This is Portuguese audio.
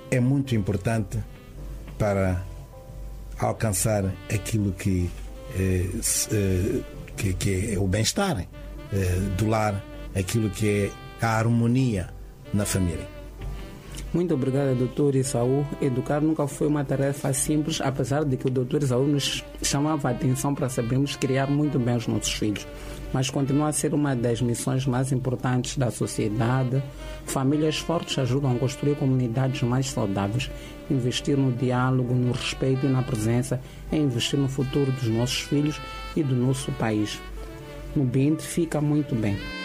é muito importante para alcançar aquilo que é o bem-estar do lar, aquilo que é a harmonia na família. Muito obrigada, Dr. Isaú. Educar nunca foi uma tarefa simples, apesar de que o Dr. Isaú nos chamava a atenção para sabermos criar muito bem os nossos filhos. Mas continua a ser uma das missões mais importantes da sociedade. Famílias fortes ajudam a construir comunidades mais saudáveis. Investir no diálogo, no respeito e na presença é investir no futuro dos nossos filhos e do nosso país. No Binte fica muito bem.